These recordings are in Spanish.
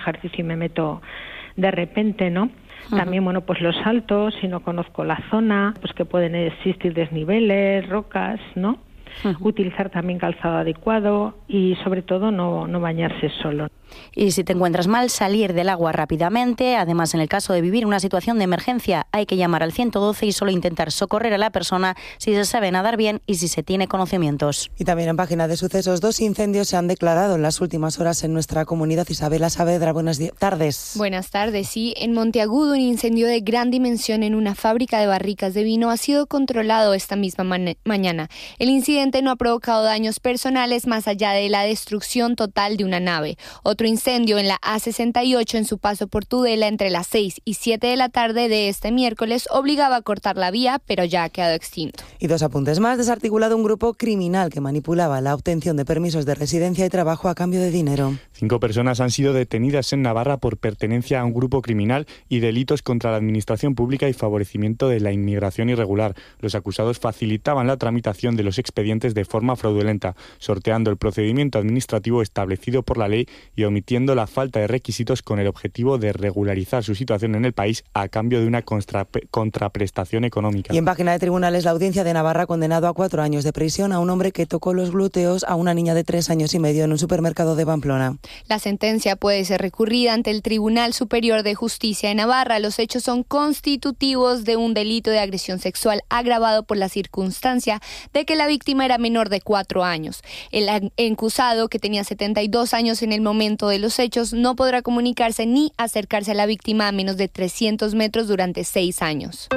ejercicio y me meto de repente, ¿no? También, pues los saltos, si no conozco la zona, pues que pueden existir desniveles, rocas, ¿no? Utilizar también calzado adecuado y sobre todo no bañarse solo. Y si te encuentras mal, salir del agua rápidamente. Además, en el caso de vivir una situación de emergencia, hay que llamar al 112 y solo intentar socorrer a la persona si se sabe nadar bien y si se tiene conocimientos. Y también en página de sucesos, 2 incendios se han declarado en las últimas horas en nuestra comunidad. Isabela Saavedra, buenas tardes. Buenas tardes. Sí, en Monteagudo, un incendio de gran dimensión en una fábrica de barricas de vino ha sido controlado esta misma mañana. El incidente no ha provocado daños personales más allá de la destrucción total de una nave. Otro incendio en la A68 en su paso por Tudela entre las 6 y 7 de la tarde de este miércoles obligaba a cortar la vía, pero ya ha quedado extinto. Y 2 apuntes más. Desarticulado un grupo criminal que manipulaba la obtención de permisos de residencia y trabajo a cambio de dinero. 5 personas han sido detenidas en Navarra por pertenencia a un grupo criminal y delitos contra la administración pública y favorecimiento de la inmigración irregular. Los acusados facilitaban la tramitación de los expedientes de forma fraudulenta, sorteando el procedimiento administrativo establecido por la ley y omitiendo la falta de requisitos con el objetivo de regularizar su situación en el país a cambio de una contraprestación económica. Y en página de tribunales, la Audiencia de Navarra ha condenado a 4 años de prisión a un hombre que tocó los glúteos a una niña de 3 años y medio en un supermercado de Pamplona. La sentencia puede ser recurrida ante el Tribunal Superior de Justicia de Navarra. Los hechos son constitutivos de un delito de agresión sexual agravado por la circunstancia de que la víctima era menor de 4 años. El acusado, que tenía 72 años en el momento de los hechos, no podrá comunicarse ni acercarse a la víctima a menos de 300 metros durante 6 años.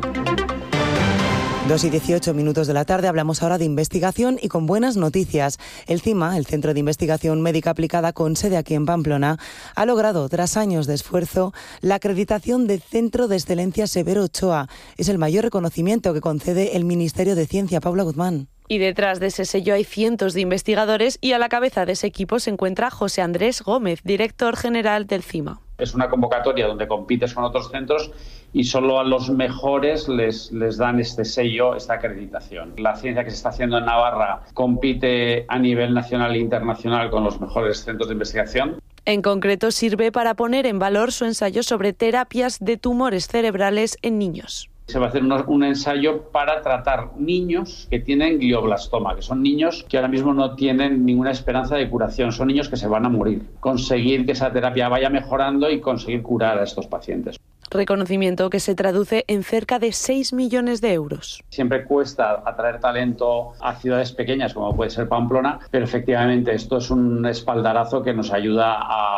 2:18 de la tarde, hablamos ahora de investigación y con buenas noticias. El CIMA, el Centro de Investigación Médica Aplicada con sede aquí en Pamplona, ha logrado, tras años de esfuerzo, la acreditación de Centro de Excelencia Severo Ochoa. Es el mayor reconocimiento que concede el Ministerio de Ciencia. Paula Guzmán. Y detrás de ese sello hay cientos de investigadores y a la cabeza de ese equipo se encuentra José Andrés Gómez, director general del CIMA. Es una convocatoria donde compites con otros centros y solo a los mejores les dan este sello, esta acreditación. La ciencia que se está haciendo en Navarra compite a nivel nacional e internacional con los mejores centros de investigación. En concreto, sirve para poner en valor su ensayo sobre terapias de tumores cerebrales en niños. Se va a hacer un ensayo para tratar niños que tienen glioblastoma, que son niños que ahora mismo no tienen ninguna esperanza de curación, son niños que se van a morir. Conseguir que esa terapia vaya mejorando y conseguir curar a estos pacientes. Reconocimiento que se traduce en cerca de 6 millones de euros. Siempre cuesta atraer talento a ciudades pequeñas como puede ser Pamplona, pero efectivamente esto es un espaldarazo que nos ayuda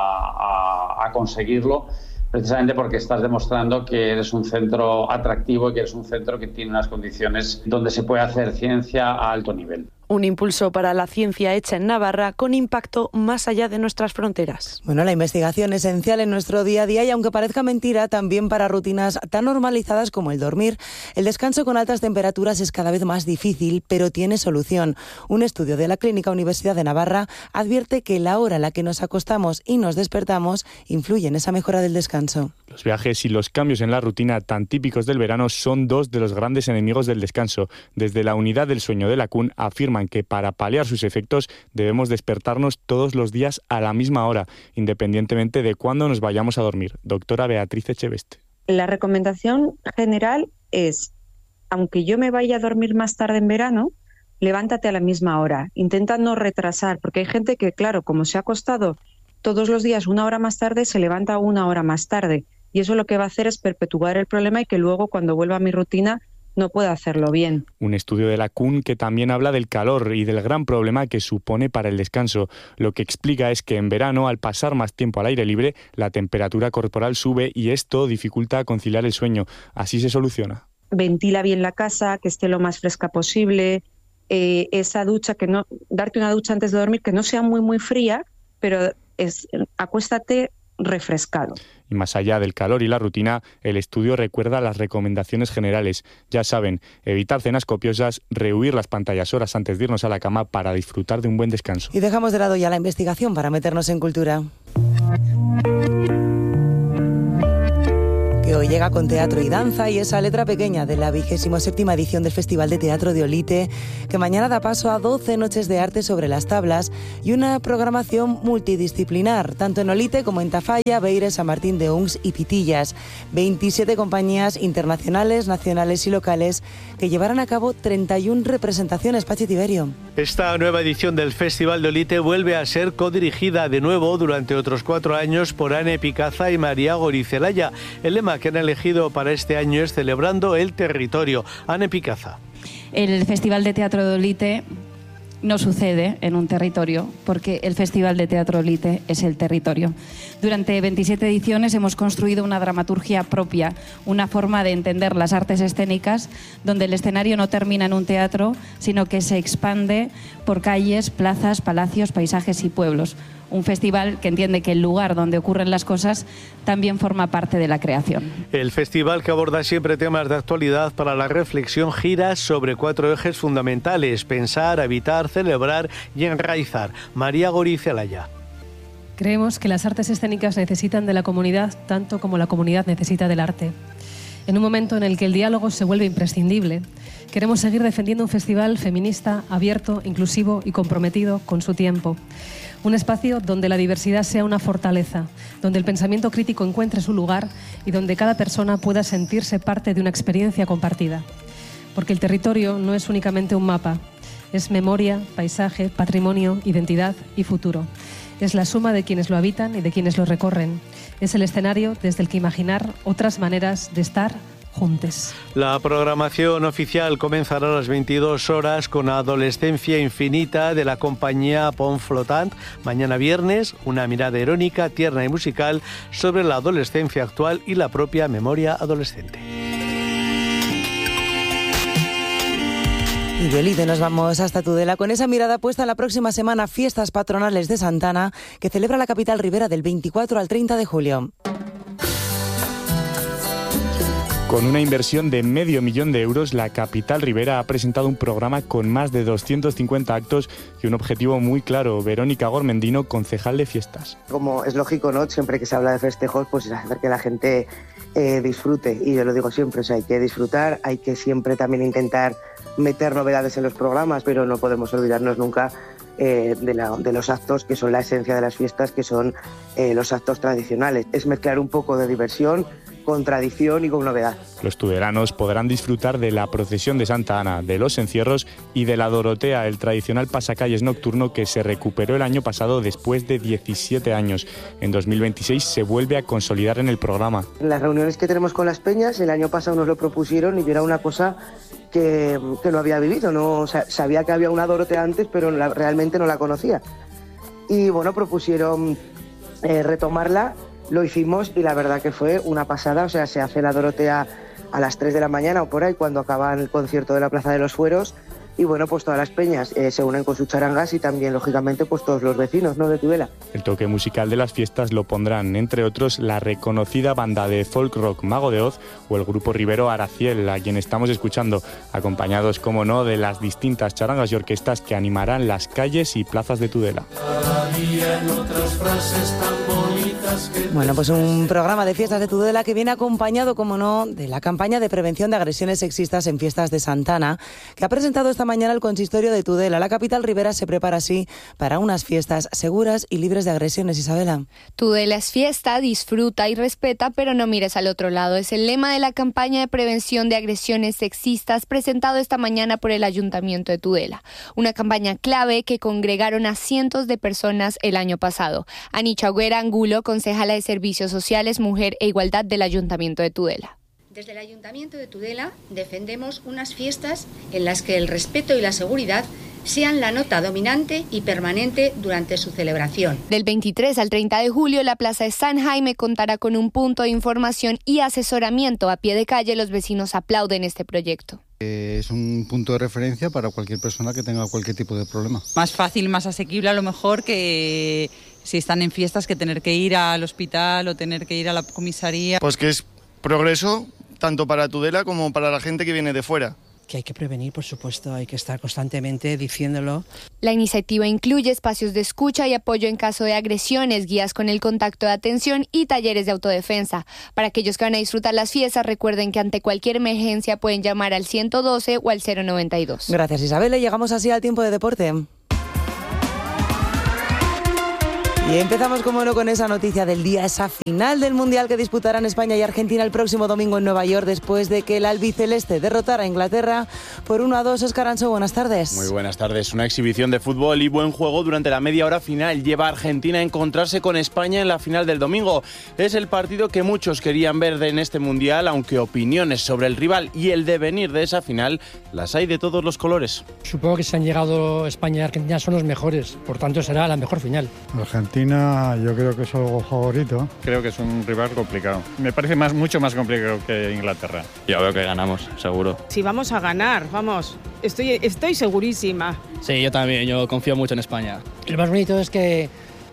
a conseguirlo, precisamente porque estás demostrando que eres un centro atractivo y que eres un centro que tiene unas condiciones donde se puede hacer ciencia a alto nivel. Un impulso para la ciencia hecha en Navarra con impacto más allá de nuestras fronteras. Bueno, la investigación es esencial en nuestro día a día y, aunque parezca mentira, también para rutinas tan normalizadas como el dormir. El descanso con altas temperaturas es cada vez más difícil, pero tiene solución. Un estudio de la Clínica Universidad de Navarra advierte que la hora en la que nos acostamos y nos despertamos influye en esa mejora del descanso. Los viajes y los cambios en la rutina tan típicos del verano son 2 de los grandes enemigos del descanso. Desde la Unidad del Sueño de la CUN afirman que para paliar sus efectos debemos despertarnos todos los días a la misma hora, independientemente de cuándo nos vayamos a dormir. Doctora Beatriz Echeveste. La recomendación general es, aunque yo me vaya a dormir más tarde en verano, levántate a la misma hora. Intenta no retrasar, porque hay gente que, claro, como se ha acostado todos los días 1 hora más tarde, se levanta 1 hora más tarde. Y eso lo que va a hacer es perpetuar el problema y que luego, cuando vuelva a mi rutina, no puede hacerlo bien. Un estudio de la CUN que también habla del calor y del gran problema que supone para el descanso. Lo que explica es que en verano, al pasar más tiempo al aire libre, la temperatura corporal sube y esto dificulta conciliar el sueño. Así se soluciona. Ventila bien la casa, que esté lo más fresca posible. Esa ducha, darte una ducha antes de dormir que no sea muy fría, pero acuéstate refrescado. Y más allá del calor y la rutina, el estudio recuerda las recomendaciones generales. Ya saben, evitar cenas copiosas, rehuir las pantallas horas antes de irnos a la cama para disfrutar de un buen descanso. Y dejamos de lado ya la investigación para meternos en cultura. Que hoy hoy llega con teatro y danza y esa letra pequeña de la 27ª edición del Festival de Teatro de Olite, que mañana da paso a 12 noches de arte sobre las tablas y una programación multidisciplinar, tanto en Olite como en Tafalla, Beire, San Martín de Uns y Pitillas. 27 compañías internacionales, nacionales y locales que llevarán a cabo 31 representaciones. Pachi Tiberio. Esta nueva edición del Festival de Olite vuelve a ser codirigida de nuevo durante otros 4 años por Ane Picaza y María Gorizelaya. El lema que han elegido para este año es Celebrando el Territorio. Ane Picaza. El Festival de Teatro de Olite no sucede en un territorio, porque el Festival de Teatro Olite es el territorio. Durante 27 ediciones hemos construido una dramaturgia propia, una forma de entender las artes escénicas, donde el escenario no termina en un teatro, sino que se expande por calles, plazas, palacios, paisajes y pueblos. Un festival que entiende que el lugar donde ocurren las cosas también forma parte de la creación. El festival, que aborda siempre temas de actualidad para la reflexión, gira sobre 4 ejes fundamentales: pensar, habitar, celebrar y enraizar. María Gorizelaya. Creemos que las artes escénicas necesitan de la comunidad tanto como la comunidad necesita del arte. En un momento en el que el diálogo se vuelve imprescindible, queremos seguir defendiendo un festival feminista, abierto, inclusivo y comprometido con su tiempo. Un espacio donde la diversidad sea una fortaleza, donde el pensamiento crítico encuentre su lugar y donde cada persona pueda sentirse parte de una experiencia compartida. Porque el territorio no es únicamente un mapa, es memoria, paisaje, patrimonio, identidad y futuro. Es la suma de quienes lo habitan y de quienes lo recorren. Es el escenario desde el que imaginar otras maneras de estar juntes. La programación oficial comenzará a las 22 horas con Adolescencia Infinita de la compañía Pont Flotant. Mañana viernes, una mirada irónica, tierna y musical sobre la adolescencia actual y la propia memoria adolescente. Y de Olite nos vamos hasta Tudela con esa mirada puesta en la próxima semana, Fiestas Patronales de Santa Ana, que celebra la capital ribera del 24 al 30 de julio. Con una inversión de $500,000, la capital ribera ha presentado un programa con más de 250 actos y un objetivo muy claro. Verónica Gormendino, concejal de fiestas. Como es lógico, ¿no? Siempre que se habla de festejos, pues es hacer que la gente disfrute. Y yo lo digo siempre, o sea, hay que disfrutar, hay que siempre también intentar meter novedades en los programas, pero no podemos olvidarnos nunca de los actos que son la esencia de las fiestas, que son los actos tradicionales. Es mezclar un poco de diversión con tradición y con novedad. Los tudelanos podrán disfrutar de la procesión de Santa Ana, de los encierros y de la Dorotea, el tradicional pasacalles nocturno que se recuperó el año pasado después de 17 años. En 2026 se vuelve a consolidar en el programa. En las reuniones que tenemos con las peñas, el año pasado nos lo propusieron y yo era una cosa que no había vivido, no, o sea, sabía que había una Dorotea antes, pero realmente no la conocía. Y bueno, propusieron retomarla. Lo hicimos y la verdad que fue una pasada, o sea, se hace la Dorotea a las 3 de la mañana o por ahí cuando acaba el concierto de la Plaza de los Fueros y bueno, pues todas las peñas se unen con sus charangas y también, lógicamente, pues todos los vecinos, ¿no?, de Tudela. El toque musical de las fiestas lo pondrán, entre otros, la reconocida banda de folk rock Mago de Oz o el grupo ribero Araciel, a quien estamos escuchando, acompañados, como no, de las distintas charangas y orquestas que animarán las calles y plazas de Tudela. Bueno, pues un programa de fiestas de Tudela que viene acompañado, como no, de la campaña de prevención de agresiones sexistas en fiestas de Santa Ana, que ha presentado esta mañana el consistorio de Tudela. La capital ribera se prepara así para unas fiestas seguras y libres de agresiones. Isabela. Tudela es fiesta, disfruta y respeta, pero no mires al otro lado. Es el lema de la campaña de prevención de agresiones sexistas presentado esta mañana por el Ayuntamiento de Tudela. Una campaña clave que congregaron a cientos de personas el año pasado. Anicha Hoguera Angulo, concejala de Servicios Sociales, Mujer e Igualdad del Ayuntamiento de Tudela. Desde el Ayuntamiento de Tudela defendemos unas fiestas en las que el respeto y la seguridad sean la nota dominante y permanente durante su celebración. Del 23 al 30 de julio, la Plaza de San Jaime contará con un punto de información y asesoramiento a pie de calle. Los vecinos aplauden este proyecto. Es un punto de referencia para cualquier persona que tenga cualquier tipo de problema. Más fácil, más asequible a lo mejor que si están en fiestas que tener que ir al hospital o tener que ir a la comisaría. Pues que es progreso tanto para Tudela como para la gente que viene de fuera. que hay que prevenir, por supuesto, hay que estar constantemente diciéndolo. La iniciativa incluye espacios de escucha y apoyo en caso de agresiones, guías con el contacto de atención y talleres de autodefensa. Para aquellos que van a disfrutar las fiestas, recuerden que ante cualquier emergencia pueden llamar al 112 o al 092. Gracias, Isabel. Llegamos así al tiempo de deporte. Y empezamos, como no, con esa noticia del día, esa final del Mundial que disputarán España y Argentina el próximo domingo en Nueva York, después de que el albiceleste derrotara a Inglaterra por 1-2. Óscar Anso, buenas tardes. Muy buenas tardes. Una exhibición de fútbol y buen juego durante la media hora final lleva a Argentina a encontrarse con España en la final del domingo. Es el partido que muchos querían ver en este Mundial, aunque opiniones sobre el rival y el devenir de esa final las hay de todos los colores. Supongo que si han llegado España y Argentina son los mejores, por tanto será la mejor final. Argentina yo creo que es algo favorito. Creo que es un rival complicado. Me parece mucho más complicado que Inglaterra. Yo veo que ganamos, seguro. Si vamos a ganar, vamos, estoy segurísima. Sí, yo también, yo confío mucho en España. Lo más bonito es que,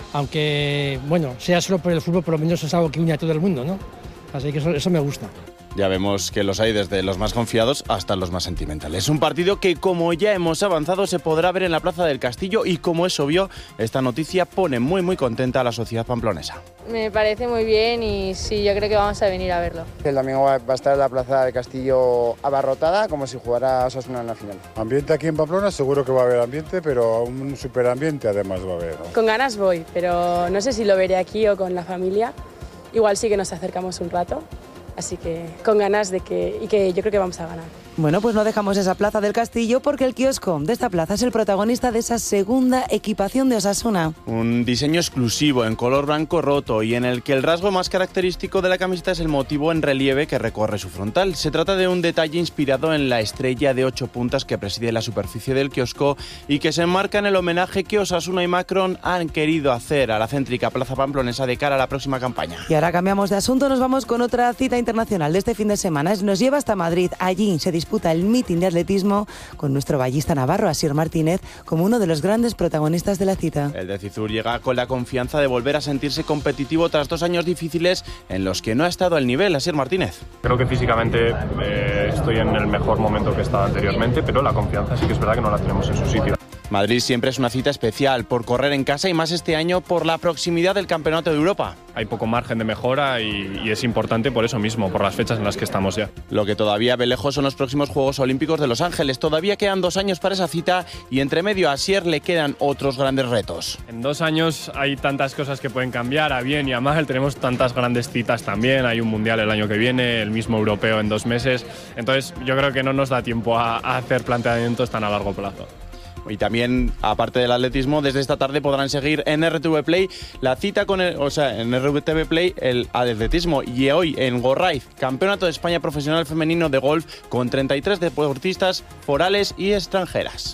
aunque bueno, sea solo por el fútbol, por lo menos es algo que une a todo el mundo, ¿no? Así que eso me gusta. Ya vemos que los hay desde los más confiados hasta los más sentimentales. Un partido que, como ya hemos avanzado, se podrá ver en la Plaza del Castillo y, como es obvio, esta noticia pone muy contenta a la sociedad pamplonesa. Me parece muy bien y sí, yo creo que vamos a venir a verlo. El domingo va a estar la Plaza del Castillo abarrotada como si jugara Osasuna en la final. Ambiente aquí en Pamplona, seguro que va a haber ambiente, pero un superambiente además va a haber, ¿no? Con ganas voy, pero no sé si lo veré aquí o con la familia. Igual sí que nos acercamos un rato. Así que con ganas de que yo creo que vamos a ganar. Bueno, pues no dejamos esa Plaza del Castillo porque el kiosco de esta plaza es el protagonista de esa segunda equipación de Osasuna. Un diseño exclusivo en color blanco roto y en el que el rasgo más característico de la camiseta es el motivo en relieve que recorre su frontal. Se trata de un detalle inspirado en la estrella de 8 puntas que preside la superficie del kiosco y que se enmarca en el homenaje que Osasuna y Macron han querido hacer a la céntrica plaza pamplonesa de cara a la próxima campaña. Y ahora cambiamos de asunto, nos vamos con otra cita internacional de este fin de semana. Nos lleva hasta Madrid. Allí se disputa el mítin de atletismo con nuestro ballista navarro, Asier Martínez, como uno de los grandes protagonistas de la cita. El de Cizur llega con la confianza de volver a sentirse competitivo tras 2 años difíciles en los que no ha estado al nivel. Asier Martínez. Creo que físicamente estoy en el mejor momento que estaba anteriormente, pero la confianza sí que es verdad que no la tenemos en su sitio. Madrid siempre es una cita especial por correr en casa y más este año por la proximidad del Campeonato de Europa. Hay poco margen de mejora y es importante por eso mismo, por las fechas en las que estamos ya. Lo que todavía ve lejos son los próximos Juegos Olímpicos de Los Ángeles. Todavía quedan 2 años para esa cita y entre medio a Asier le quedan otros grandes retos. En 2 años hay tantas cosas que pueden cambiar, a bien y a mal. Tenemos tantas grandes citas también. Hay un Mundial el año que viene, el mismo europeo en 2 meses. Entonces yo creo que no nos da tiempo a hacer planteamientos tan a largo plazo. Y también, aparte del atletismo, desde esta tarde podrán seguir en RTV Play la cita en RTV Play el atletismo. Y hoy en Gorraiz, Campeonato de España Profesional Femenino de Golf con 33 deportistas forales y extranjeras.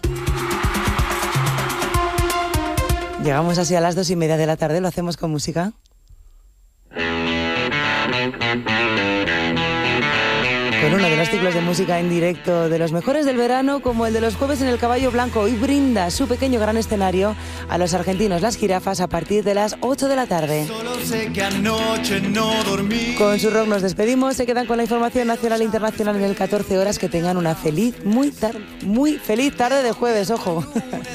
Llegamos así a las 2:30 de la tarde, lo hacemos con música. Con uno de los ciclos de música en directo de los mejores del verano, como el de los jueves en el Caballo Blanco. Hoy brinda su pequeño gran escenario a los argentinos Las Jirafas a partir de las 8 de la tarde. Solo sé que anoche no dormí. Con su rock nos despedimos. Se quedan con la información nacional e internacional en el 14 horas. Que tengan una muy feliz tarde de jueves, ojo.